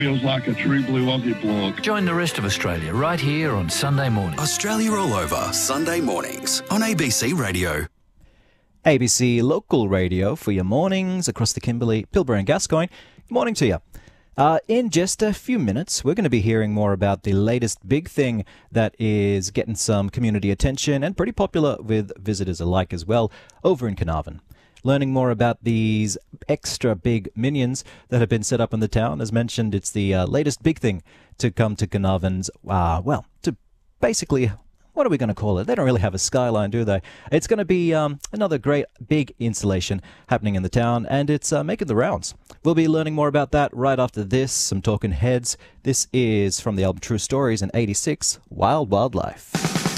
Feels like a true blue Aussie bloke. Join the rest of Australia right here on Sunday morning. Australia All Over, Sunday mornings on ABC Radio. ABC Local Radio for your mornings across the Kimberley, Pilbara and Gascoyne. Good morning to you. In just a few minutes, we're going to be hearing more about the latest big thing that is getting some community attention and pretty popular with visitors alike as well over in Carnarvon. Learning more about these extra big minions that have been set up in the town. As mentioned, it's the latest big thing to come to Carnarvon's, to basically, what are we going to call it? They don't really have a skyline, do they? It's going to be another great big installation happening in the town, and it's making the rounds. We'll be learning more about that right after this, some talking heads. This is from the album True Stories in '86, Wild Wildlife.